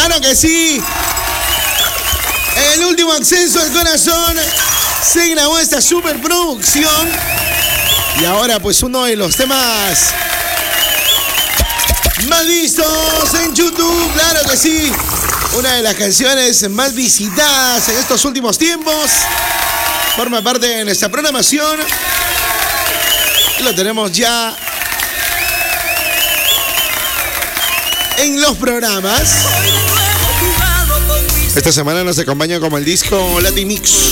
Claro que sí. En el último acceso al corazón se grabó esta superproducción. Y ahora pues uno de los temas más vistos en YouTube. Claro que sí. Una de las canciones más visitadas en estos últimos tiempos. Forma parte de nuestra programación. Y lo tenemos ya en los programas. Esta semana nos acompaña como el disco Latin Mix.